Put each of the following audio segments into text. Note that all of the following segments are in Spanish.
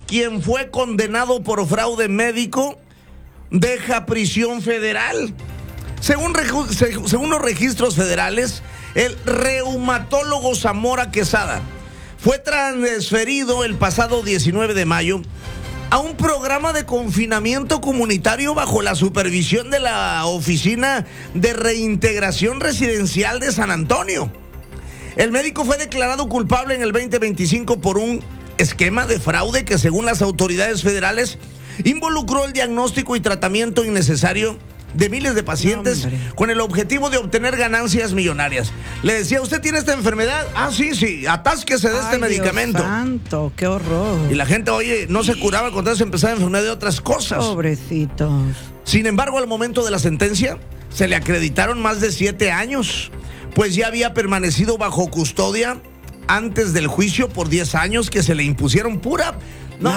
quien fue condenado por fraude médico, deja prisión federal. Según los registros federales, el reumatólogo Zamora Quesada fue transferido el pasado 19 de mayo a un programa de confinamiento comunitario bajo la supervisión de la Oficina de Reintegración Residencial de San Antonio. El médico fue declarado culpable en el 2025 por un esquema de fraude que, según las autoridades federales, involucró el diagnóstico y tratamiento innecesario de miles de pacientes con el objetivo de obtener ganancias millonarias. Le decía, ¿usted tiene esta enfermedad? Ah, sí, atásquese de este medicamento. Dios santo, qué horror. Y la gente, oye, no se curaba cuando se empezaba a enfermar de otras cosas. Pobrecitos. Sin embargo, al momento de la sentencia, se le acreditaron más de 7 años, pues ya había permanecido bajo custodia antes del juicio por 10 años que se le impusieron pura... No.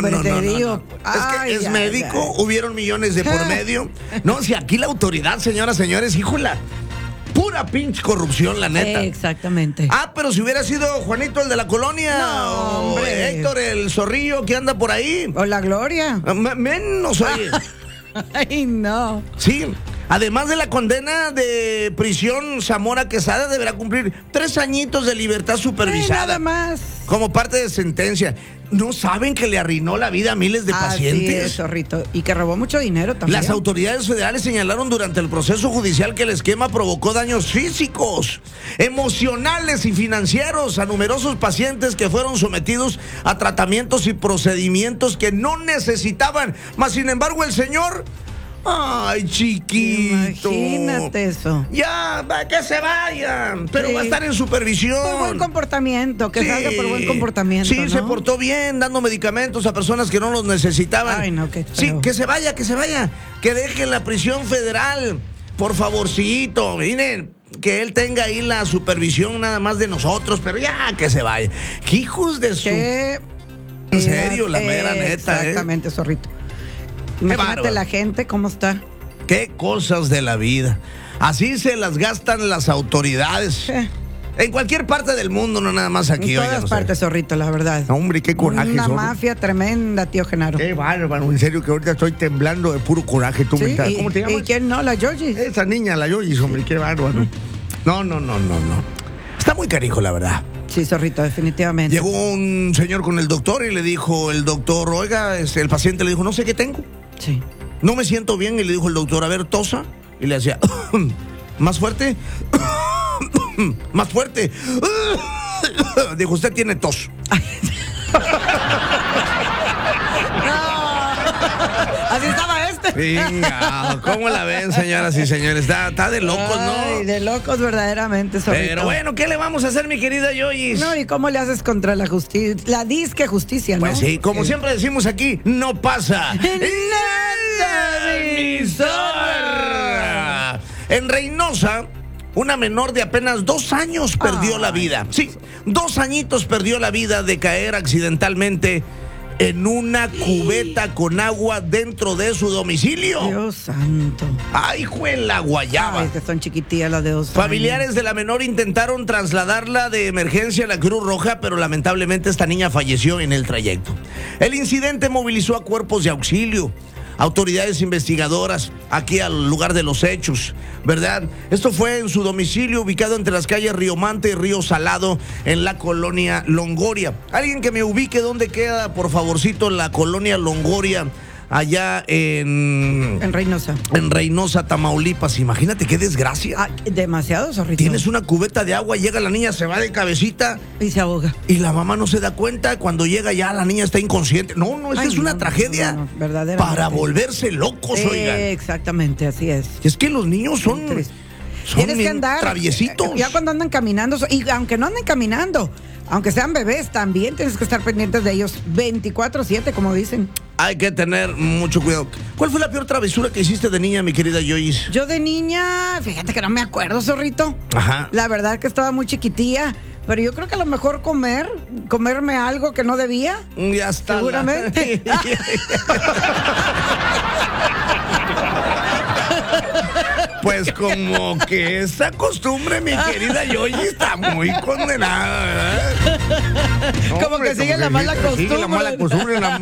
Es que es médico, hubieron millones de por medio. No, si aquí la autoridad, señoras, señores, híjola, pura pinche corrupción, la neta. Exactamente. Ah, pero si hubiera sido Juanito el de la colonia, no, hombre. Héctor el zorrillo que anda por ahí. O la Gloria. Menos, oye. Ay, no. Sí. Además de la condena de prisión, Zamora Quesada deberá cumplir 3 añitos de libertad supervisada. Nada más. Como parte de sentencia. ¿No saben que le arruinó la vida a miles de pacientes? Así es, zorrito. Y que robó mucho dinero también. Las autoridades federales señalaron durante el proceso judicial que el esquema provocó daños físicos, emocionales y financieros a numerosos pacientes que fueron sometidos a tratamientos y procedimientos que no necesitaban. Mas, sin embargo, el señor... Ay, chiquito. Imagínate eso. Ya, que se vayan. Pero va a estar en supervisión. Por buen comportamiento, que salga por buen comportamiento. Sí, ¿no? se portó bien, dando medicamentos a personas que no los necesitaban. Ay, no, qué feo. Sí, que se vaya. Que deje la prisión federal. Por favorcito. Miren, que él tenga ahí la supervisión nada más de nosotros, pero ya que se vaya. ¡Qué hijos de su... En serio, la mera neta. Exactamente, zorrito. Imagínate la gente, ¿cómo está? Qué cosas de la vida. Así se las gastan las autoridades. En cualquier parte del mundo, no nada más aquí. En todas partes, zorrito, la verdad. No, hombre, qué coraje. Una mafia tremenda, tío Genaro. Qué bárbaro, en serio que ahorita estoy temblando de puro coraje. ¿Tú sí, ¿Cómo te llamas? ¿Y quién no? La Yoyis. Esa niña, la Yoyis, hombre, qué bárbaro. No. Está muy canijo, la verdad. Sí, zorrito, definitivamente. Llegó un señor con el doctor y le dijo el doctor, oiga, el paciente le dijo, no sé qué tengo. Sí. No me siento bien, y le dijo el doctor, a ver, tosa. Y le hacía, más fuerte, más fuerte. Dijo, usted tiene tos. Así estaba este. Venga, ¿cómo la ven, señoras y señores? Está de locos, ¿no? Ay, de locos verdaderamente, zorrito. Pero bueno, ¿qué le vamos a hacer, mi querida Yoyis? No, ¿y cómo le haces contra la justicia? La disque justicia, ¿no? Pues sí, como siempre decimos aquí, no pasa nada, mi zorra. En Reynosa, una menor de apenas 2 años perdió la vida. Sí, 2 añitos perdió la vida de caer accidentalmente en una cubeta con agua dentro de su domicilio. Dios santo. Ay, juela guayaba. Ay, que son chiquitillas las de 2 años. Familiares de la menor intentaron trasladarla de emergencia a la Cruz Roja, pero lamentablemente esta niña falleció en el trayecto. El incidente movilizó a cuerpos de auxilio, autoridades investigadoras aquí al lugar de los hechos, ¿verdad? Esto fue en su domicilio ubicado entre las calles Río Mante y Río Salado en la colonia Longoria. Alguien que me ubique dónde queda, por favorcito, la colonia Longoria, allá en Reynosa. En Reynosa, Tamaulipas. Imagínate qué desgracia. Ah, demasiado, zorrito. Tienes una cubeta de agua, llega la niña, se va de cabecita y se ahoga. Y la mamá no se da cuenta. Cuando llega ya la niña está inconsciente. No, esta es una tragedia. Verdaderamente. Para volverse locos, oigan. Exactamente, así es. Y es que los niños son tienes que andar traviesitos. Ya cuando andan caminando, y aunque no anden caminando, aunque sean bebés, también tienes que estar pendientes de ellos 24/7, como dicen. Hay que tener mucho cuidado. ¿Cuál fue la peor travesura que hiciste de niña, mi querida Yoyis? Yo de niña, fíjate que no me acuerdo, zorrito. Ajá. La verdad que estaba muy chiquitilla. Pero yo creo que a lo mejor comerme algo que no debía. Ya está. Seguramente. Pues como que esa costumbre, mi querida Yoyi, está muy condenada, ¿verdad? Como que sigue la mala costumbre. Sigue la mala costumbre,